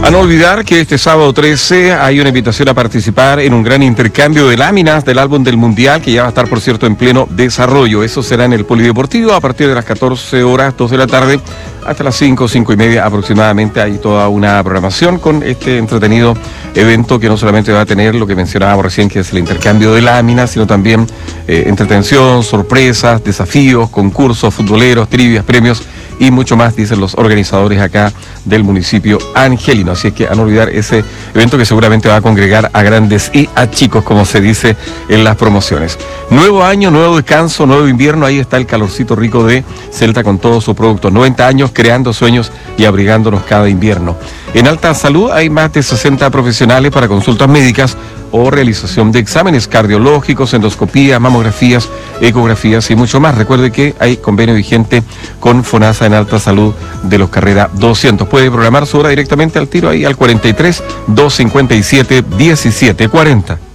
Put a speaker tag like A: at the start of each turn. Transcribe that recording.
A: A no olvidar que este sábado 13 hay una invitación a participar en un gran intercambio de láminas del álbum del Mundial, que ya va a estar, por cierto, en pleno desarrollo. Eso será en el Polideportivo a partir de las 14 horas, 2 de la tarde, hasta las 5, 5 y media aproximadamente. Hay toda una programación con este entretenido evento que no solamente va a tener lo que mencionábamos recién, que es el intercambio de láminas, sino también entretención, sorpresas, desafíos, concursos, futboleros, trivias, premios y mucho más, dicen los organizadores acá del municipio angelino. Así es que a no olvidar ese evento que seguramente va a congregar a grandes y a chicos, como se dice en las promociones. Nuevo año, nuevo descanso, nuevo invierno. Ahí está el calorcito rico de Celta con todos sus productos. 90 años creando sueños y abrigándonos cada invierno. En Alta Salud hay más de 60 profesionales para consultas médicas o realización de exámenes cardiológicos, endoscopías, mamografías, ecografías y mucho más. Recuerde que hay convenio vigente con FONASA en Alta Salud de los Carrera 200. Puede programar su hora directamente al tiro ahí al 43 257 1740.